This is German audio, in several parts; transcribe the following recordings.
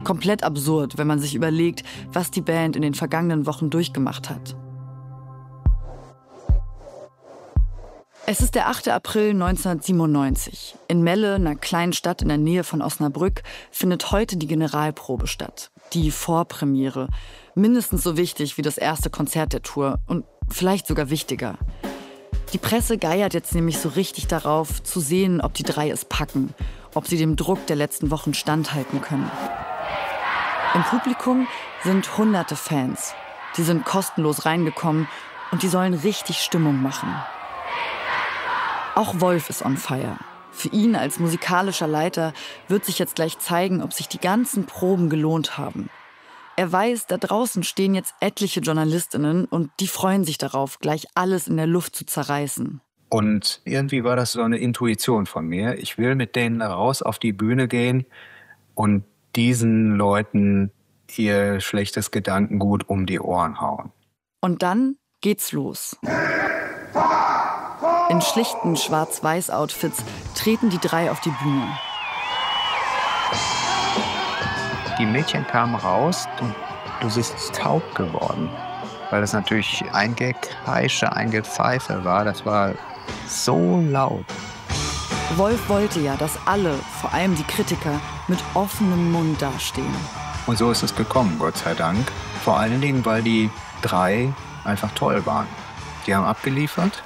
Komplett absurd, wenn man sich überlegt, was die Band in den vergangenen Wochen durchgemacht hat. Es ist der 8. April 1997. In Melle, einer kleinen Stadt in der Nähe von Osnabrück, findet heute die Generalprobe statt. Die Vorpremiere. Mindestens so wichtig wie das erste Konzert der Tour und vielleicht sogar wichtiger. Die Presse geiert jetzt nämlich so richtig darauf, zu sehen, ob die drei es packen, ob sie dem Druck der letzten Wochen standhalten können. Im Publikum sind hunderte Fans. Die sind kostenlos reingekommen und die sollen richtig Stimmung machen. Auch Wolf ist on fire. Für ihn als musikalischer Leiter wird sich jetzt gleich zeigen, ob sich die ganzen Proben gelohnt haben. Er weiß, da draußen stehen jetzt etliche JournalistInnen und die freuen sich darauf, gleich alles in der Luft zu zerreißen. Und irgendwie war das so eine Intuition von mir. Ich will mit denen raus auf die Bühne gehen und diesen Leuten ihr schlechtes Gedankengut um die Ohren hauen. Und dann geht's los. In schlichten Schwarz-Weiß-Outfits treten die drei auf die Bühne. Die Mädchen kamen raus und du bist taub geworden. Weil das natürlich ein Gekreische, ein Gepfeife war. Das war so laut. Wolf wollte ja, dass alle, vor allem die Kritiker, mit offenem Mund dastehen. Und so ist es gekommen, Gott sei Dank. Vor allen Dingen, weil die drei einfach toll waren. Die haben abgeliefert.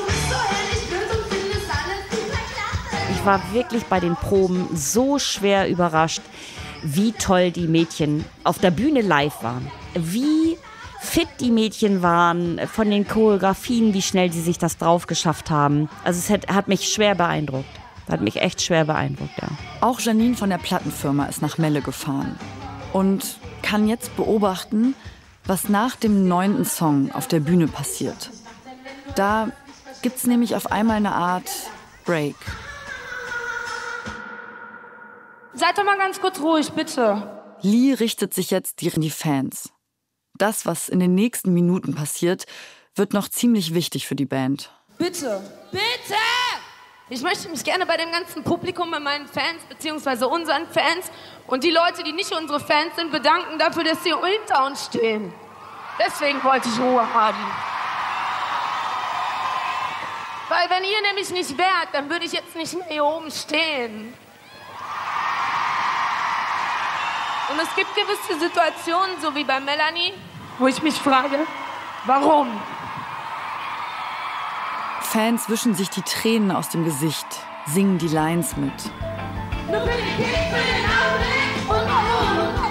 Ich war wirklich bei den Proben so schwer überrascht, wie toll die Mädchen auf der Bühne live waren. Wie fit die Mädchen waren, von den Choreografien, wie schnell die sich das drauf geschafft haben. Also es hat mich schwer beeindruckt. Hat mich echt schwer beeindruckt, ja. Auch Janine von der Plattenfirma ist nach Melle gefahren und kann jetzt beobachten, was nach dem 9. Song auf der Bühne passiert. Da gibt's nämlich auf einmal eine Art Break. Seid doch mal ganz kurz ruhig, bitte. Lee richtet sich jetzt an die Fans. Das, was in den nächsten Minuten passiert, wird noch ziemlich wichtig für die Band. Bitte. Bitte! Ich möchte mich gerne bei dem ganzen Publikum, bei meinen Fans, beziehungsweise unseren Fans und die Leute, die nicht unsere Fans sind, bedanken dafür, dass sie hinter uns stehen. Deswegen wollte ich Ruhe haben. Weil wenn ihr nämlich nicht wärt, dann würde ich jetzt nicht mehr hier oben stehen. Und es gibt gewisse Situationen, so wie bei Melanie, wo ich mich frage, warum? Fans wischen sich die Tränen aus dem Gesicht, singen die Lines mit. Nur für den Gipfel!